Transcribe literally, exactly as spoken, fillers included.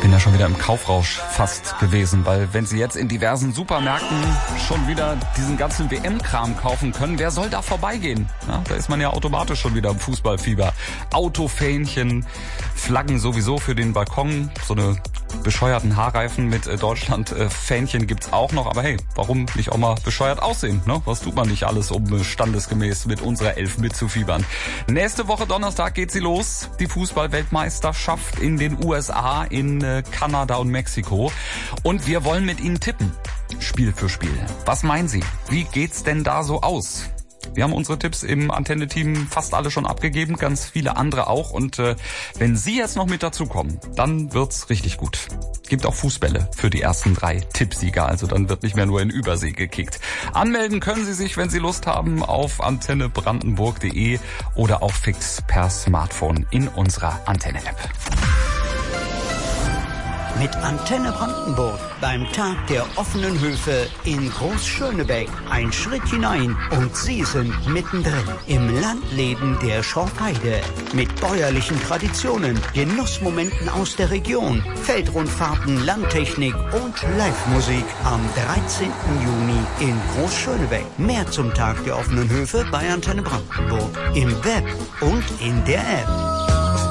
bin ja schon wieder im Kaufrausch fast gewesen, weil wenn Sie jetzt in diversen Supermärkten schon wieder diesen ganzen W M-Kram kaufen können, wer soll da vorbeigehen? Ja, da ist man ja automatisch schon wieder im Fußballfieber. Autofähnchen, Flaggen sowieso für den Balkon, so eine bescheuerten Haarreifen mit äh, Deutschland-Fähnchen äh, gibt's auch noch, aber hey, warum nicht auch mal bescheuert aussehen? Ne? Was tut man nicht alles, um äh, standesgemäß mit unserer Elf mitzufiebern? Nächste Woche Donnerstag geht sie los, die Fußball-Weltmeisterschaft in den U S A, in äh, Kanada und Mexiko. Und wir wollen mit Ihnen tippen, Spiel für Spiel. Was meinen Sie? Wie geht's denn da so aus? Wir haben unsere Tipps im Antenne-Team fast alle schon abgegeben, ganz viele andere auch. Und äh, wenn Sie jetzt noch mit dazukommen, dann wird's richtig gut. Gibt auch Fußbälle für die ersten drei Tippsieger, also dann wird nicht mehr nur in Übersee gekickt. Anmelden können Sie sich, wenn Sie Lust haben, auf antenne brandenburg punkt de oder auch fix per Smartphone in unserer Antenne-App. Mit Antenne Brandenburg beim Tag der offenen Höfe in Großschönebeck. Ein Schritt hinein und Sie sind mittendrin im Landleben der Schorfheide. Mit bäuerlichen Traditionen, Genussmomenten aus der Region, Feldrundfahrten, Landtechnik und Live-Musik am dreizehnten Juni in Großschönebeck. Mehr zum Tag der offenen Höfe bei Antenne Brandenburg im Web und in der App.